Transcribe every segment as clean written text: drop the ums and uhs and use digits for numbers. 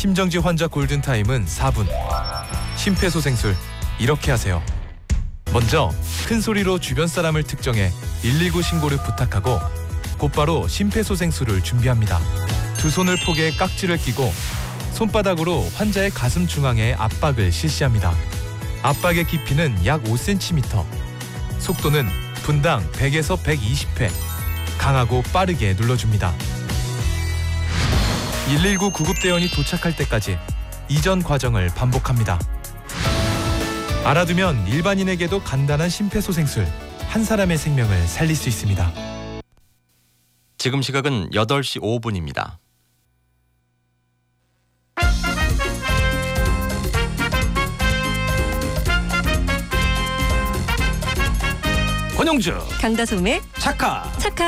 심정지 환자 골든타임은 4분. 심폐소생술 이렇게 하세요. 먼저 큰 소리로 주변 사람을 특정해 119 신고를 부탁하고 곧바로 심폐소생술을 준비합니다. 두 손을 포개 깍지를 끼고 손바닥으로 환자의 가슴 중앙에 압박을 실시합니다. 압박의 깊이는 약 5cm. 속도는 분당 100에서 120회. 강하고 빠르게 눌러줍니다. 119 구급대원이 도착할 때까지 이전 과정을 반복합니다. 알아두면 일반인에게도 간단한 심폐소생술, 한 사람의 생명을 살릴 수 있습니다. 지금 시각은 8시 5분입니다. 권영주 강다솜의 착하.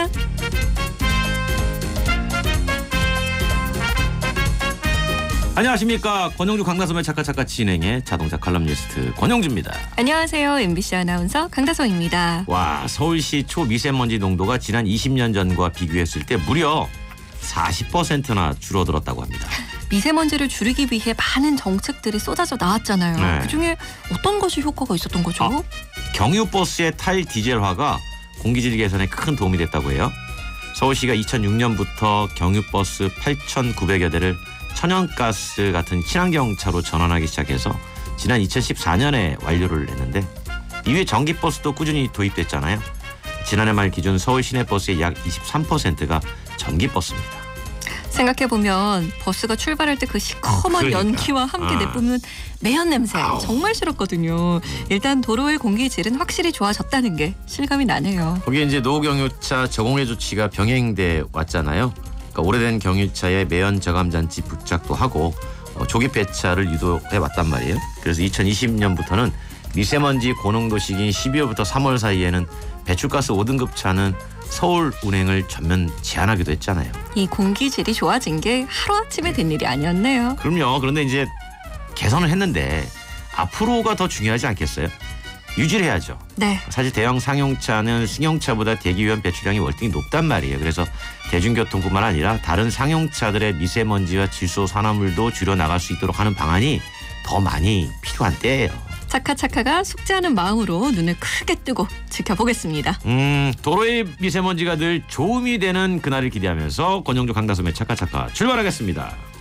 안녕하십니까. 권영주 강다솜의 착하 진행의 자동차 칼럼니스트 권영주입니다. 안녕하세요. MBC 아나운서 강다솜입니다. 와, 서울시 초미세먼지 농도가 지난 20년 전과 비교했을 때 무려 40%나 줄어들었다고 합니다. 미세먼지를 줄이기 위해 많은 정책들이 쏟아져 나왔잖아요. 네. 그중에 어떤 것이 효과가 있었던 거죠? 경유버스의 탈디젤화가 공기질 개선에 큰 도움이 됐다고 해요. 서울시가 2006년부터 경유버스 8,900여 대를 천연가스 같은 친환경차로 전환하기 시작해서 지난 2014년에 완료를 했는데 이후에 전기버스도 꾸준히 도입됐잖아요. 지난해 말 기준 서울 시내버스의 약 23%가 전기버스입니다. 생각해보면 버스가 출발할 때 그 시커먼 그러니까. 연기와 함께 내뿜는 매연 냄새 정말 싫었거든요. 일단 도로의 공기질은 확실히 좋아졌다는 게 실감이 나네요. 거기에 이제 노경유차 저공해 조치가 병행돼 왔잖아요. 그러니까 오래된 경유차에 매연 저감 장치 부착도 하고 조기 폐차를 유도해 왔단 말이에요. 그래서 2020년부터는 미세먼지 고농도 시기인 12월부터 3월 사이에는 배출가스 5등급 차는 서울 운행을 전면 제한하기도 했잖아요. 이 공기질이 좋아진 게 하루아침에 된 일이 아니었네요. 그럼요. 그런데 이제 개선을 했는데 앞으로가 더 중요하지 않겠어요? 유지를 해야죠. 네. 사실 대형 상용차는 승용차보다 대기오염 배출량이 월등히 높단 말이에요. 그래서 대중교통뿐만 아니라 다른 상용차들의 미세먼지와 질소 산화물도 줄여나갈 수 있도록 하는 방안이 더 많이 필요한 때예요. 착하가 숙제하는 마음으로 눈을 크게 뜨고 지켜보겠습니다. 도로의 미세먼지가 늘 좋음이 되는 그날을 기대하면서 권영주 강다솜의 착하 출발하겠습니다.